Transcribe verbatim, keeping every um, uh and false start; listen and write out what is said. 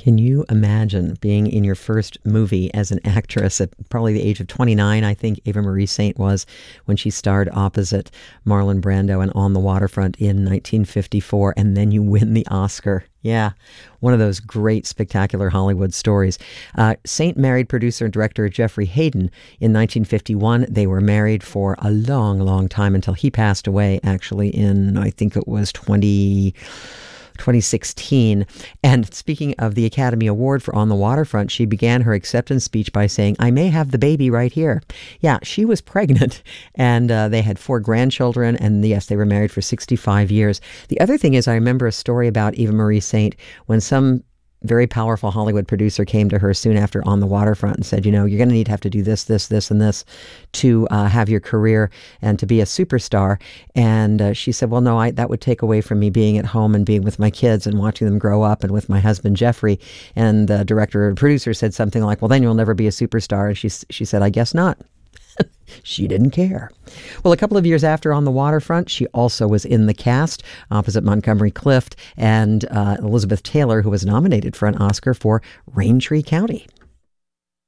Can you imagine being in your first movie as an actress at probably the age of twenty-nine, I think Eva Marie Saint was, when she starred opposite Marlon Brando in On the Waterfront in nineteen fifty-four, and then you win the Oscar. Yeah, one of those great, spectacular Hollywood stories. Uh, Saint married producer and director Jeffrey Hayden in nineteen fifty-one. They were married for a long, long time until he passed away, actually, in, I think it was twenty sixteen. And speaking of the Academy Award for On the Waterfront, she began her acceptance speech by saying, "I may have the baby right here." Yeah, she was pregnant, and uh, they had four grandchildren, and yes, they were married for sixty-five years. The other thing is, I remember a story about Eva Marie Saint when some very powerful Hollywood producer came to her soon after On the Waterfront and said, you know, you're going to need to have to do this, this, this, and this to uh, have your career and to be a superstar. And uh, she said, well, no, I, that would take away from me being at home and being with my kids and watching them grow up and with my husband, Jeffrey. And the director or producer said something like, well, then you'll never be a superstar. And she, she said, I guess not. She didn't care. Well, a couple of years after On the Waterfront, she also was in the cast opposite Montgomery Clift and uh, Elizabeth Taylor, who was nominated for an Oscar for Raintree County.